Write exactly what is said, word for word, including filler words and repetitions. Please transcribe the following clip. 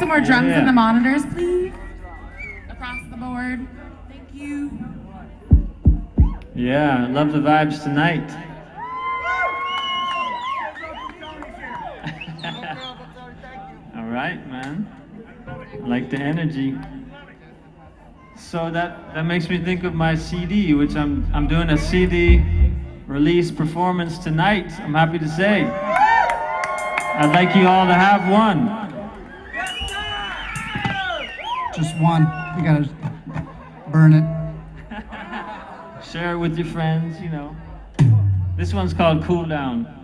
more drums Yeah. in the monitors, please? Across the board. Thank you. Yeah, I love the vibes tonight. All right, man. I like the energy. So that, that makes me think of my C D, which I'm I'm doing a C D release performance tonight. I'm happy to say. I'd like you all to have one. Just one. You gotta burn it. Share it with your friends, you know. This one's called Cool Down.